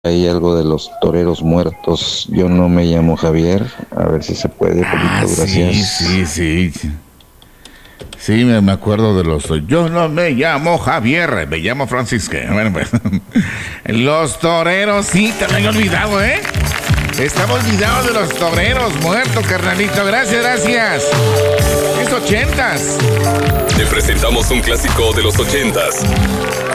Hay algo de los toreros muertos. Yo no me llamo Javier. A ver si se puede. Poquito, gracias. Sí. Sí, me acuerdo de los... Yo no me llamo Javier, me llamo Francisco. Bueno, pues, los toreros, sí, te lo había olvidado, ¿eh? Estaba olvidado de los toreros muertos, carnalito. Gracias. Es ochentas. Te presentamos un clásico de los ochentas.